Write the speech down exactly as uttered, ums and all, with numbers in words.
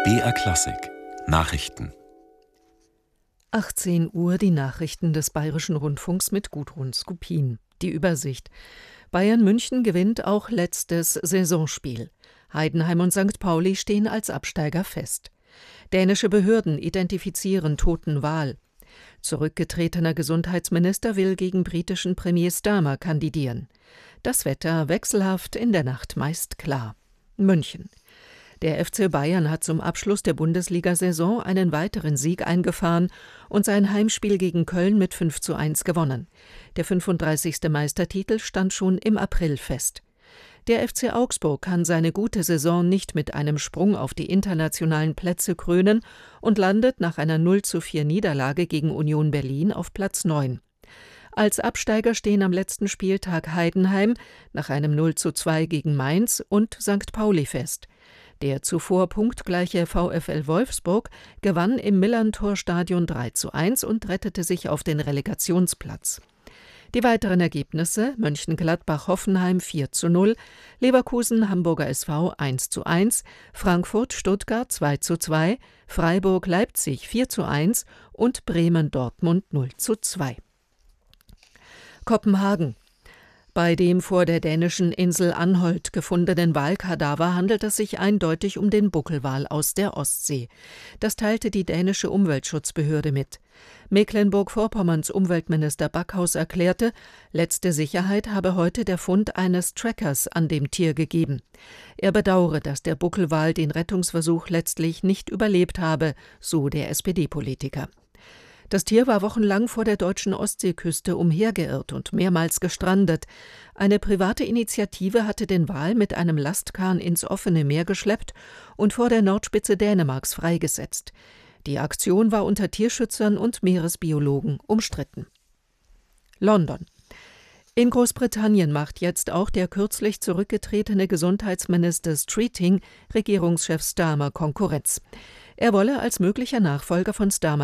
B R Klassik Nachrichten. achtzehn Uhr die Nachrichten des Bayerischen Rundfunks mit Gudrun Skopin. Die Übersicht. Bayern München gewinnt auch letztes Saisonspiel. Heidenheim und Sankt Pauli stehen als Absteiger fest. Dänische Behörden identifizieren toten Wal. Zurückgetretener Gesundheitsminister will gegen britischen Premier Starmer kandidieren. Das Wetter wechselhaft, in der Nacht meist klar. München. Der F C Bayern hat zum Abschluss der Bundesliga-Saison einen weiteren Sieg eingefahren und sein Heimspiel gegen Köln mit fünf zu eins gewonnen. Der fünfunddreißigste Meistertitel stand schon im April fest. Der F C Augsburg kann seine gute Saison nicht mit einem Sprung auf die internationalen Plätze krönen und landet nach einer null zu vier Niederlage gegen Union Berlin auf Platz neun. Als Absteiger stehen am letzten Spieltag Heidenheim nach einem null zu zwei gegen Mainz und Sankt Pauli fest. Der zuvor punktgleiche VfL Wolfsburg gewann im Millerntor-Stadion drei zu eins und rettete sich auf den Relegationsplatz. Die weiteren Ergebnisse: Mönchengladbach-Hoffenheim vier zu null, Leverkusen-Hamburger S V eins zu eins, Frankfurt-Stuttgart zwei zu zwei, Freiburg-Leipzig vier zu eins und Bremen-Dortmund null zu zwei. Kopenhagen. Bei dem vor der dänischen Insel Anholt gefundenen Walkadaver handelt es sich eindeutig um den Buckelwal aus der Ostsee. Das teilte die dänische Umweltschutzbehörde mit. Mecklenburg-Vorpommerns Umweltminister Backhaus erklärte, letzte Sicherheit habe heute der Fund eines Trackers an dem Tier gegeben. Er bedauere, dass der Buckelwal den Rettungsversuch letztlich nicht überlebt habe, so der S P D-Politiker. Das Tier war wochenlang vor der deutschen Ostseeküste umhergeirrt und mehrmals gestrandet. Eine private Initiative hatte den Wal mit einem Lastkahn ins offene Meer geschleppt und vor der Nordspitze Dänemarks freigesetzt. Die Aktion war unter Tierschützern und Meeresbiologen umstritten. London. In Großbritannien macht jetzt auch der kürzlich zurückgetretene Gesundheitsminister Streeting Regierungschef Starmer Konkurrenz. Er wolle als möglicher Nachfolger von Starmer